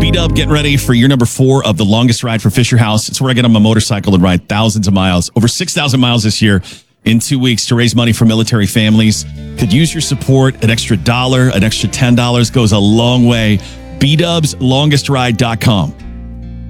B-Dub, get ready for year number 4 of the longest ride for Fisher House. It's where I get on my motorcycle and ride thousands of miles, over 6,000 miles this year in 2 weeks to raise money for military families. Could use your support. An extra $1, an extra $10 goes a long way. BDubsLongestRide.com.